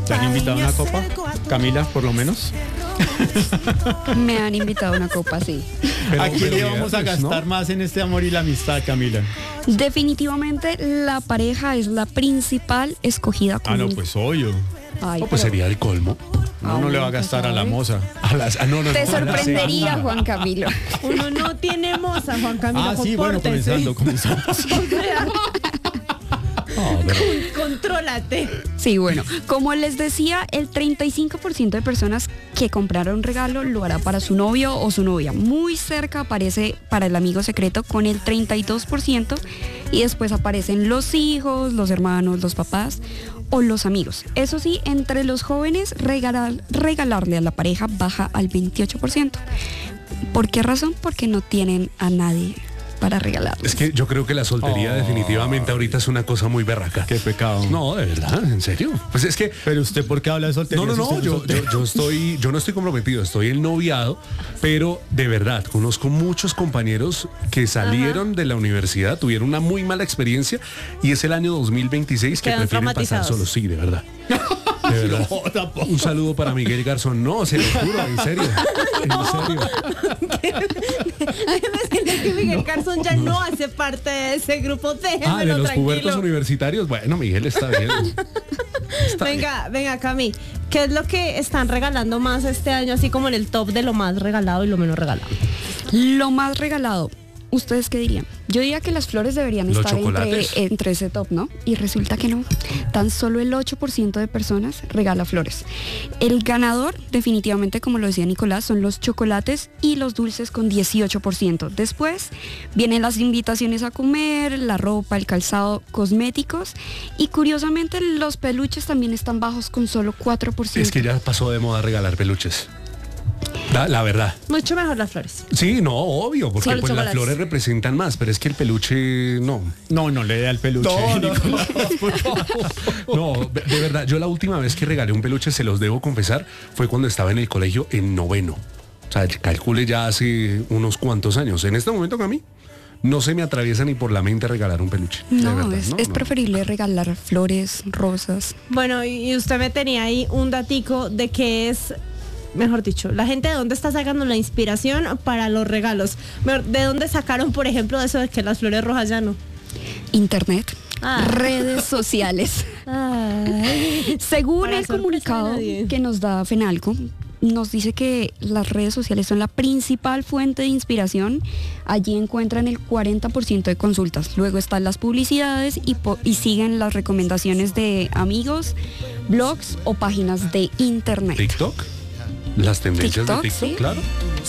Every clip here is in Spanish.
¿Te han invitado a una copa? Camila, por lo menos. Me han invitado a una copa, sí. ¿A quién le pero vamos a viernes, gastar ¿no? más en este amor y la amistad, Camila? Definitivamente la pareja es la principal escogida Ah, no, común. pues obvio. Ay, Pues pero sería el colmo. No le va a nunca gastar a la sabe. moza. No, Te no, sorprendería, sí. Juan Camilo. Uno no tiene moza, Juan Camilo. Ah, sí, bueno, compórtese. comenzando. O sea, No, pero- contrólate. Sí, bueno, como les decía, el 35% de personas que compraron regalo lo hará para su novio o su novia. Muy cerca aparece para el amigo secreto con el 32% y después aparecen los hijos, los hermanos, los papás o los amigos. Eso sí, entre los jóvenes regalarle a la pareja baja al 28%. ¿Por qué razón? Porque no tienen a nadie para regalar. Es que yo creo que la soltería definitivamente ahorita es una cosa muy berraca. Qué pecado. No, de verdad, en serio. Pues es que Pero usted, ¿por qué habla de soltería? no, si usted es yo soltero? no estoy comprometido, estoy en noviado, pero de verdad, conozco muchos compañeros que salieron de la universidad, tuvieron una muy mala experiencia y es el año 2026 que Quedan prefieren pasar traumatizados. solos, sí, de verdad. De verdad. No, tampoco. Un saludo para Miguel Garzón. No, se lo juro, en serio. En serio. Déjeme decirle que Miguel Garzón ya no hace parte de ese grupo. De Déjemelo los pubertos tranquilo. universitarios. Bueno, Miguel está bien. Está bien. Venga, Cami. ¿Qué es lo que están regalando más este año, así como en el top de lo más regalado y lo menos regalado? Lo más regalado, ¿ustedes qué dirían? Yo diría que las flores deberían Los estar chocolates. entre ese top, ¿no? Y resulta que no. Tan solo el 8% de personas regala flores. El ganador, definitivamente, como lo decía Nicolás, son los chocolates y los dulces con 18%. Después vienen las invitaciones a comer, la ropa, el calzado, cosméticos y curiosamente los peluches también están bajos con solo 4%. Es que ya pasó de moda regalar peluches. La verdad. Mucho mejor las flores. Sí, no, obvio, porque Solo pues las chocolates. flores representan más, pero es que el peluche no. No le da el peluche. Nicolás, por favor. No, de verdad, yo la última vez que regalé un peluche, se los debo confesar, fue cuando estaba en el colegio en noveno. O sea, calcule ya hace unos cuantos años. En este momento, a mí no se me atraviesa ni por la mente regalar un peluche. De No, verdad, es preferible regalar flores, rosas. Bueno, y usted me tenía ahí un datico de que es, mejor dicho, la gente de dónde está sacando la inspiración para los regalos. ¿De dónde sacaron, por ejemplo, eso de que las flores rojas ya no? Internet, Ah. redes sociales. Según Para el sorpresa de comunicado nadie. que nos da FENALCO, nos dice que las redes sociales son la principal fuente de inspiración. Allí encuentran el 40% de consultas. Luego están las publicidades y siguen las recomendaciones de amigos, blogs o páginas de internet. TikTok. Las tendencias TikTok, de TikTok, sí. claro.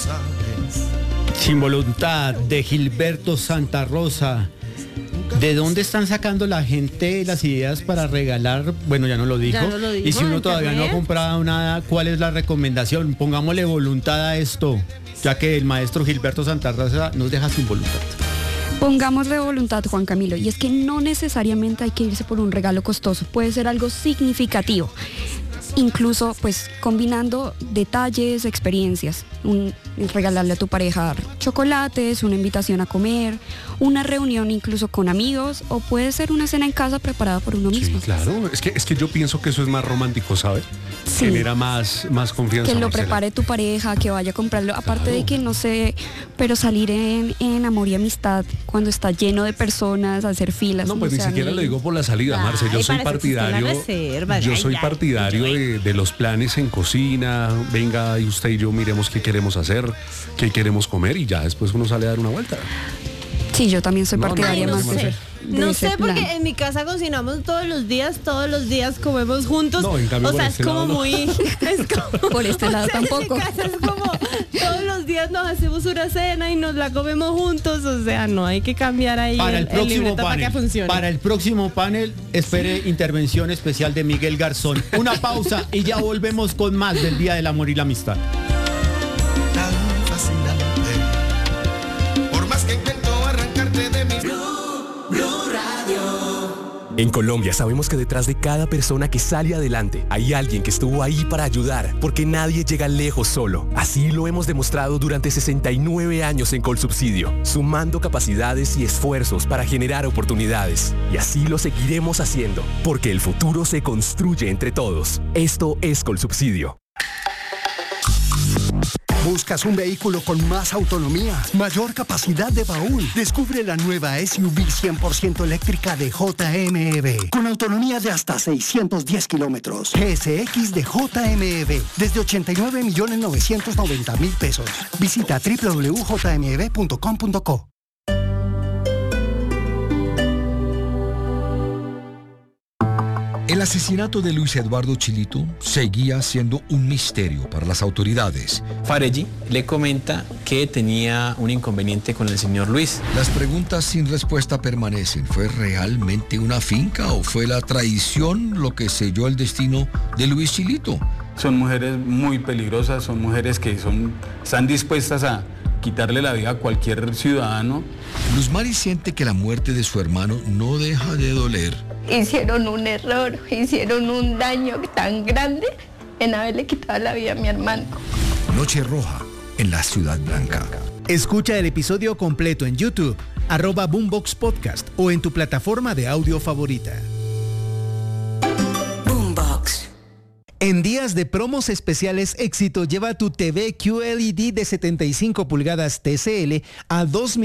Sin voluntad, de Gilberto Santa Rosa. ¿De dónde están sacando la gente las ideas para regalar? Bueno, ya no lo dijo. Ya no lo dijo, Y si uno ¿en todavía no ha internet? comprado nada, ¿cuál es la recomendación? Pongámosle voluntad a esto, ya que el maestro Gilberto Santa Rosa nos deja sin voluntad. Pongámosle voluntad, Juan Camilo, y es que no necesariamente hay que irse por un regalo costoso, puede ser algo significativo, incluso pues combinando detalles, experiencias, regalarle a tu pareja chocolates, una invitación a comer, una reunión incluso con amigos o puede ser una cena en casa preparada por uno Sí, mismo. claro. Es que yo pienso que eso es más romántico, ¿sabe? Sí. Genera más confianza. Que lo Marcela. prepare tu pareja, que vaya a comprarlo. Aparte Claro. de que no sé, pero salir en amor y amistad cuando está lleno de personas, hacer filas. No, pues ni sé, a siquiera mí- lo digo por la salida, Ay, Marce. Yo soy para eso existe la partidario. reserva. Yo Ay, soy ay, partidario de los planes en cocina. Venga, y usted y yo miremos qué queremos hacer, qué queremos comer y ya después uno sale a dar una vuelta. Sí, yo también soy No, partidaria Ay, no más sé. de No ese sé, porque plan. en mi casa cocinamos todos los días comemos juntos. No, en cambio o sea, por es este como lado no. muy... Es como, Por este lado en mi tampoco. casa es como todos los días nos hacemos una cena y nos la comemos juntos. O sea, no, hay que cambiar ahí Para el próximo libreto para que panel, funcione. para el próximo panel, espere intervención especial de Miguel Garzón. Una pausa y ya volvemos con más del Día del Amor y la Amistad. Tan fascinante. Por más que intento arrancarte de mi En Colombia sabemos que detrás de cada persona que sale adelante hay alguien que estuvo ahí para ayudar, porque nadie llega lejos solo. Así lo hemos demostrado durante 69 años en Colsubsidio, sumando capacidades y esfuerzos para generar oportunidades. Y así lo seguiremos haciendo, porque el futuro se construye entre todos. Esto es Colsubsidio. ¿Buscas un vehículo con más autonomía, mayor capacidad de baúl? Descubre la nueva SUV 100% eléctrica de JMEV, con autonomía de hasta 610 kilómetros. GSX de JMEV, desde 89.990.000 pesos. Visita www.jmev.com.co. El asesinato de Luis Eduardo Chilito seguía siendo un misterio para las autoridades. Fareggi le comenta que tenía un inconveniente con el señor Luis. Las preguntas sin respuesta permanecen. ¿Fue realmente una finca o fue la traición lo que selló el destino de Luis Chilito? Son mujeres muy peligrosas, son mujeres que están dispuestas a quitarle la vida a cualquier ciudadano. Luz Mari siente que la muerte de su hermano no deja de doler. Hicieron un error, hicieron un daño tan grande en haberle quitado la vida a mi hermano. Noche Roja en la Ciudad Blanca. Escucha el episodio completo en YouTube, @Boombox Podcast o en tu plataforma de audio favorita. En días de promos especiales Éxito, lleva tu TV QLED de 75 pulgadas TCL a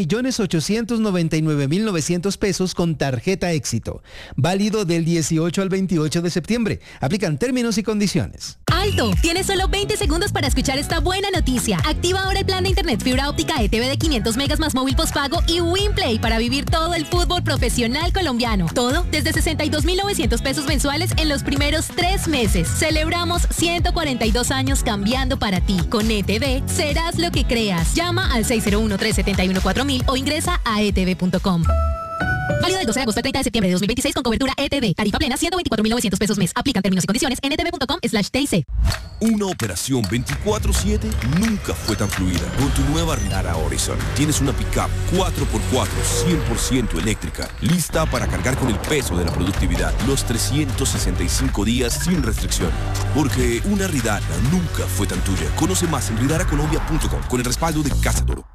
2.899.900 pesos con tarjeta Éxito. Válido del 18 al 28 de septiembre. Aplican términos y condiciones. ¡Alto! Tienes solo 20 segundos para escuchar esta buena noticia. Activa ahora el plan de internet fibra óptica ETV de 500 megas más móvil postpago y WinPlay para vivir todo el fútbol profesional colombiano. Todo desde 62.900 pesos mensuales en los primeros 3 meses. Celebramos 142 años cambiando para ti. Con ETV serás lo que creas. Llama al 601-371-4000 o ingresa a etv.com. Válido del 12 de agosto al 30 de septiembre de 2026 con cobertura ETV. Tarifa plena 124.900 pesos mes. Aplican términos y condiciones en etv.com/TIC. Una operación 24/7 nunca fue tan fluida. Con tu nueva Ridara Horizon tienes una pickup 4x4 100% eléctrica, lista para cargar con el peso de la productividad los 365 días sin restricción. Porque una Ridara nunca fue tan tuya. Conoce más en ridaracolombia.com con el respaldo de Casa Toro.